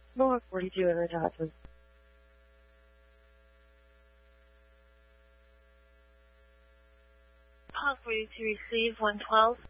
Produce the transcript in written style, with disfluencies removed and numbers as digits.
Mohawk 42 in Ridge Hudson. Mohawk 42, receive 112.